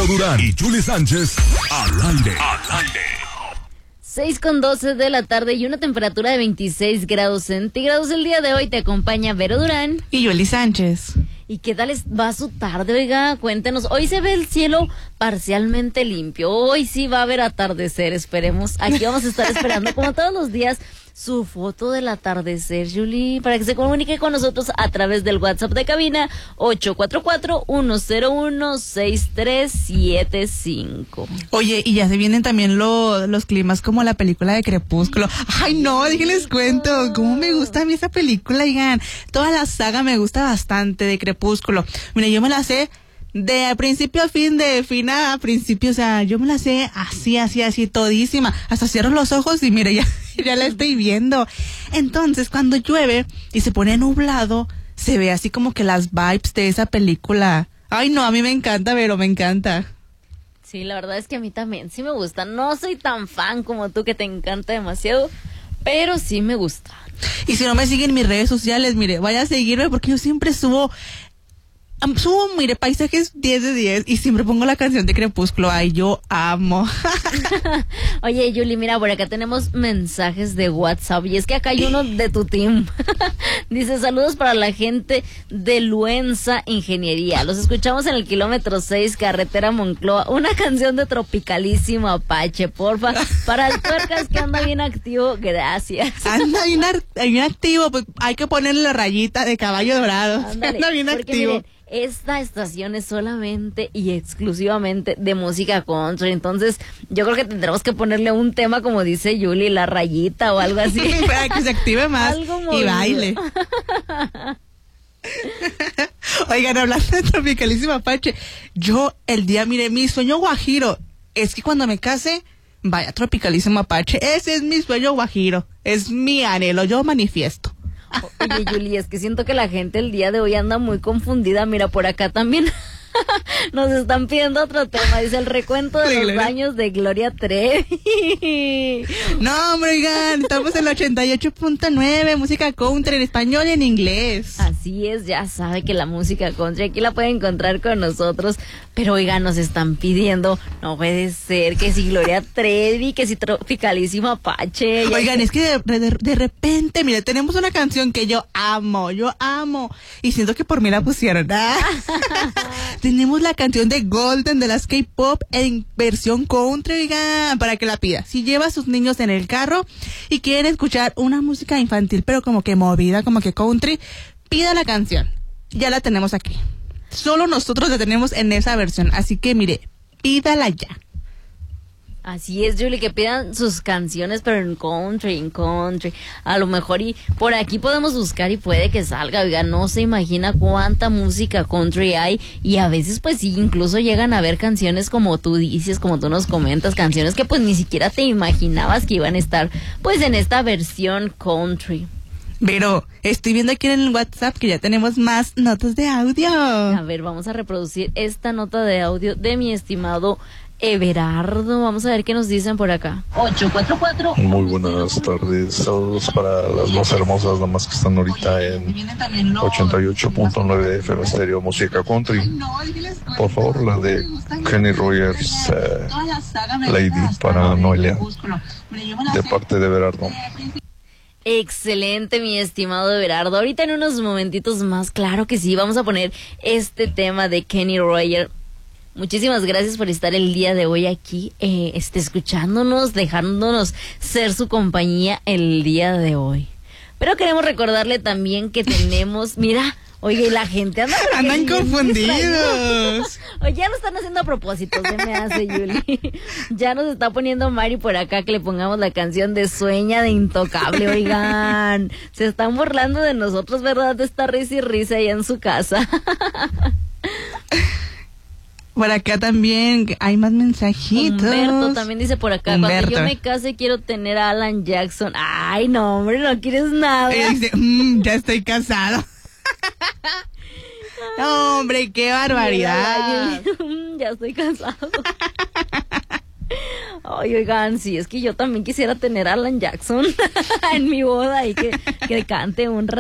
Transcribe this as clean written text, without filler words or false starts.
Vero Durán y Juli Sánchez al aire. 6:12 de la tarde y una temperatura de 26 grados centígrados. El día de hoy te acompaña Vero Durán y Juli Sánchez. ¿Y qué tal va su tarde? Oiga, cuéntenos. Hoy se ve el cielo parcialmente limpio. Hoy sí va a haber atardecer, esperemos. Aquí vamos a estar esperando, como todos los días, su foto del atardecer, Julie, para que se comunique con nosotros a través del WhatsApp de cabina 844-101-6375. Oye, y ya se vienen también los climas como la película de Crepúsculo. Ay, no, déjenles cuento cómo me gusta a mí esa película, oigan. Toda la saga me gusta bastante de Crepúsculo. Mira, yo me la sé de principio a fin, de fin a principio, o sea, yo me la sé así, todísima. Hasta cierro los ojos y mire, ya la estoy viendo. Entonces, cuando llueve y se pone nublado, se ve así como que las vibes de esa película. Ay, no, a mí me encanta, pero me encanta. Sí, la verdad es que a mí también sí me gusta. No soy tan fan como tú, que te encanta demasiado, pero sí me gusta. Y si no me siguen en mis redes sociales, mire, vaya a seguirme porque yo siempre subo, mire, paisajes 10 de 10 y siempre pongo la canción de Crepúsculo. Ay, yo amo. Oye, Julie, mira, por acá tenemos mensajes de WhatsApp y es que acá hay uno de tu team. Dice, saludos para la gente de Luenza Ingeniería. Los escuchamos en el kilómetro 6, carretera Moncloa. Una canción de Tropicalísimo Apache, porfa. Para el tuercas que anda bien activo, gracias. Anda bien activo, pues hay que ponerle la rayita de caballo dorado. Ándale, anda bien activo. Miren, esta estación es solamente y exclusivamente de música country, entonces yo creo que tendremos que ponerle un tema, como dice Julie, la rayita o algo así. Para que se active más y baile. Oigan, hablando de Tropicalísimo Apache, yo mire, mi sueño guajiro es que cuando me case, vaya Tropicalísimo Apache. Ese es mi sueño guajiro, es mi anhelo, yo manifiesto. Oye, Julie, es que siento que la gente el día de hoy anda muy confundida. Mira, por acá también nos están pidiendo otro tema. Dice, el recuento de los daños de Gloria Trevi. No, hombre, oigan, estamos en el 88.9, música country en español y en inglés. Así es, ya sabe que la música country aquí la puede encontrar con nosotros. Pero oigan, nos están pidiendo, no puede ser, que si Gloria Trevi, que si Tropicalísimo Apache. Oigan, es que de repente, mire, tenemos una canción que yo amo, y siento que por mí la pusieron. Tenemos la canción de Golden de las K-Pop en versión country, oigan, para que la pida. Si lleva a sus niños en el carro y quieren escuchar una música infantil, pero como que movida, como que country, pida la canción. Ya la tenemos aquí. Solo nosotros la tenemos en esa versión, así que mire, pídala ya. Así es, Julie, que pidan sus canciones, pero en country. A lo mejor y por aquí podemos buscar y puede que salga. Oiga, no se imagina cuánta música country hay y a veces pues sí, incluso llegan a ver canciones como tú dices, como tú nos comentas, canciones que pues ni siquiera te imaginabas que iban a estar pues en esta versión country. Pero estoy viendo aquí en el WhatsApp que ya tenemos más notas de audio. A ver, vamos a reproducir esta nota de audio de mi estimado Everardo. Vamos a ver qué nos dicen por acá. 844. Muy buenas tardes. Saludos para las más hermosas damas que están ahorita en 88.9 de FM Stereo Música Country. Por favor, la de Kenny Rogers, Lady, para Noelia, de parte de Everardo. Excelente, mi estimado Everardo. Ahorita en unos momentitos más, claro que sí, vamos a poner este tema de Kenny Rogers. Muchísimas gracias por estar el día de hoy aquí, escuchándonos, dejándonos ser su compañía el día de hoy. Pero queremos recordarle también que tenemos, mira, oye, la gente andan confundidos. Oye, ya lo están haciendo a propósito, se me hace, Julie. Ya nos está poniendo Mari por acá que le pongamos la canción de Sueña de Intocable, oigan. Se están burlando de nosotros, ¿verdad? Está risa y risa allá en su casa. Por acá también hay más mensajitos. Humberto también dice por acá, cuando yo me case quiero tener a Alan Jackson. Ay, no, hombre, no quieres nada. Dice, ya estoy casado. No, hombre, qué barbaridad. Ya estoy casado. Ay, oigan, sí, es que yo también quisiera tener a Alan Jackson en mi boda y que cante un